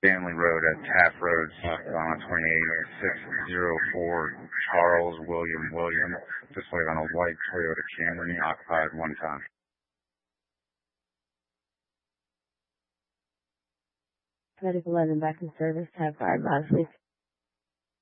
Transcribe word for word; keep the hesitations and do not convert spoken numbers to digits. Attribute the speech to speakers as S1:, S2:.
S1: Stanley Road at Taft Road, uh, twenty-eight six oh four, Charles William William, displayed on a white Toyota Camry, occupied one time.
S2: Medical eleven back in service, have five miles.